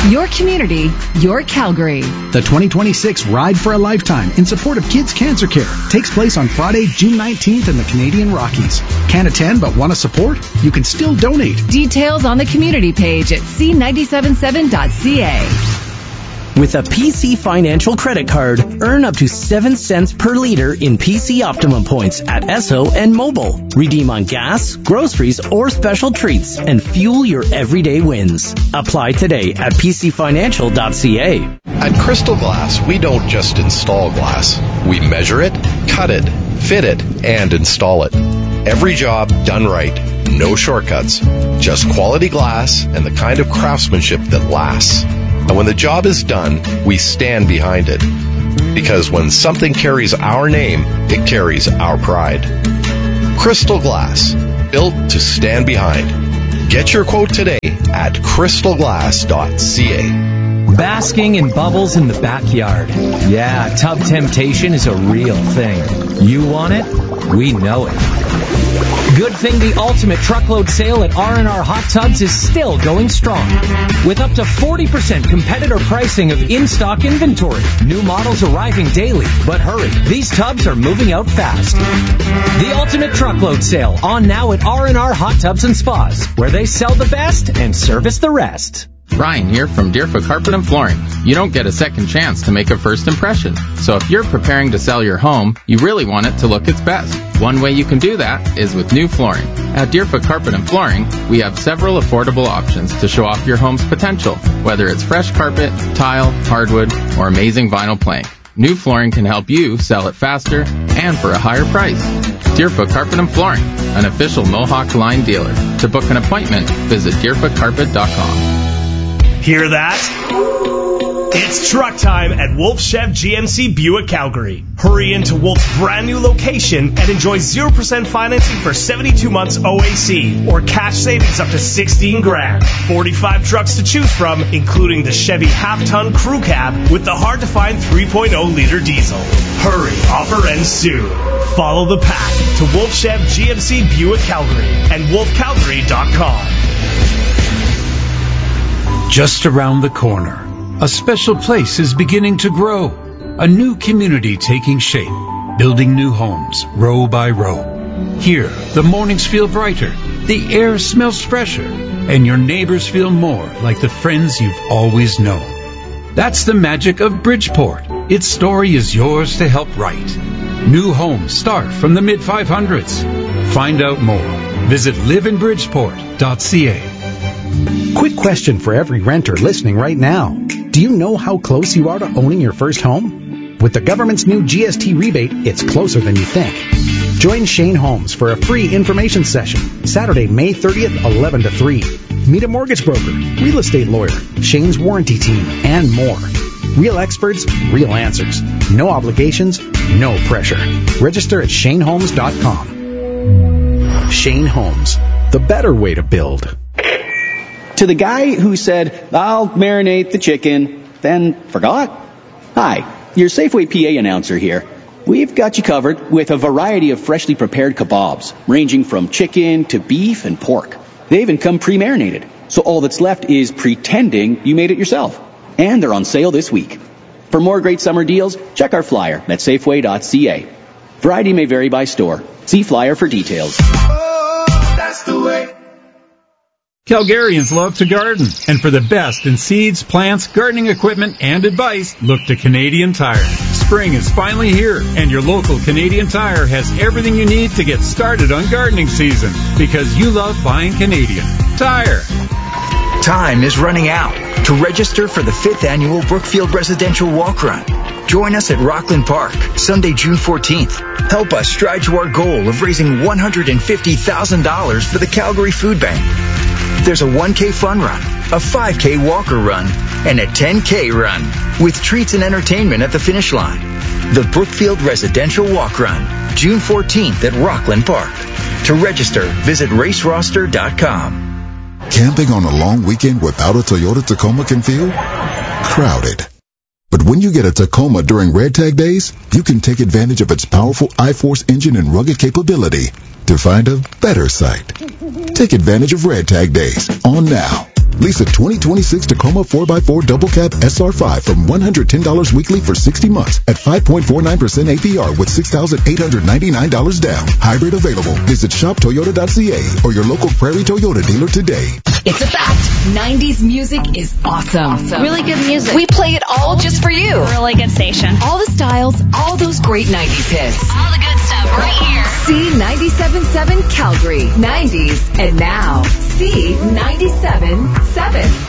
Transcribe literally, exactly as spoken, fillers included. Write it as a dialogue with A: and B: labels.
A: Your community, your Calgary.
B: The twenty twenty-six Ride for a Lifetime in support of Kids Cancer Care takes place on Friday, June nineteenth in the Canadian Rockies. Can't attend but want to support? You can still donate.
A: Details on the community page at c nine seven seven dot c a.
C: With a P C Financial credit card, earn up to seven cents per liter in P C Optimum points at Esso and Mobile. Redeem on gas, groceries, or special treats and fuel your everyday wins. Apply today at p c financial dot c a.
D: At Crystal Glass, we don't just install glass. We measure it, cut it, fit it, and install it. Every job done right. No shortcuts. Just quality glass and the kind of craftsmanship that lasts. And when the job is done, we stand behind it. Because when something carries our name, it carries our pride. Crystal Glass, built to stand behind. Get your quote today at crystal glass dot c a.
E: Basking in bubbles in the backyard. Yeah, tub temptation is a real thing. You want it? We know it. Good thing the ultimate truckload sale at R and R Hot Tubs is still going strong. With up to forty percent competitor pricing of in-stock inventory. New models arriving daily. But hurry, these tubs are moving out fast. The ultimate truckload sale on now at R and R Hot Tubs and Spas, where they sell the best and service the rest.
F: Ryan here from Deerfoot Carpet and Flooring. You don't get a second chance to make a first impression. So if you're preparing to sell your home, you really want it to look its best. One way you can do that is with new flooring. At Deerfoot Carpet and Flooring, we have several affordable options to show off your home's potential, whether it's fresh carpet, tile, hardwood, or amazing vinyl plank. New flooring can help you sell it faster and for a higher price. Deerfoot Carpet and Flooring, an official Mohawk Line dealer. To book an appointment, visit deerfoot carpet dot com.
G: Hear that? It's truck time at Wolf Chev G M C Buick Calgary. Hurry into Wolf's brand new location and enjoy zero percent financing for seventy-two months O A C or cash savings up to sixteen grand. forty-five trucks to choose from, including the Chevy half-ton crew cab with the hard-to-find three point oh liter diesel. Hurry, offer ends soon. Follow the pack to Wolf Chev G M C Buick Calgary and wolf calgary dot com.
H: Just around the corner, a special place is beginning to grow. A new community taking shape, building new homes, row by row. Here, the mornings feel brighter, the air smells fresher, and your neighbors feel more like the friends you've always known. That's the magic of Bridgeport. Its story is yours to help write. New homes start from the mid five hundreds. Find out more. Visit live in bridgeport dot c a.
B: Quick question for every renter listening right now. Do you know how close you are to owning your first home? With the government's new G S T rebate, it's closer than you think. Join Shane Holmes for a free information session, Saturday, May thirtieth, eleven to three. Meet a mortgage broker, real estate lawyer, Shane's warranty team, and more. Real experts, real answers. No obligations, no pressure. Register at shane holmes dot com. Shane Holmes, the better way to build.
I: To the guy who said, I'll marinate the chicken, then forgot? Hi, your Safeway P A announcer here. We've got you covered with a variety of freshly prepared kebabs, ranging from chicken to beef and pork. They even come pre-marinated, so all that's left is pretending you made it yourself. And they're on sale this week. For more great summer deals, check our flyer at safeway dot c a. Variety may vary by store. See flyer for details.
J: Oh, that's the way.
H: Calgarians love to garden, and for the best in seeds, plants, gardening equipment, and advice, look to Canadian Tire. Spring is finally here, and your local Canadian Tire has everything you need to get started on gardening season, because you love buying Canadian Tire.
K: Time is running out to register for the fifth annual Brookfield Residential Walk Run. Join us at Rockland Park, Sunday, June fourteenth. Help us stride to our goal of raising one hundred fifty thousand dollars for the Calgary Food Bank. There's a one K fun run, a five K walker run, and a ten K run, with treats and entertainment at the finish line. The Brookfield Residential Walk Run, June fourteenth at Rockland Park. To register, visit race roster dot com.
L: Camping on a long weekend without a Toyota Tacoma can feel crowded. But when you get a Tacoma during Red Tag Days, you can take advantage of its powerful iForce engine and rugged capability to find a better site. Take advantage of Red Tag Days on now. Lease a twenty twenty-six Tacoma four by four Double Cab S R five from one hundred ten dollars weekly for sixty months at five point four nine percent A P R with six thousand eight hundred ninety-nine dollars down. Hybrid available. Visit shop toyota dot c a or your local Prairie Toyota dealer today.
A: It's a fact. nineties music is awesome. awesome.
M: Really good music.
A: We play it all just for you.
M: Really good station.
A: All the styles, all those great nineties hits.
M: All the good stuff right here.
A: C ninety-seven point seven Calgary. nineties and now. C ninety-seven point seven.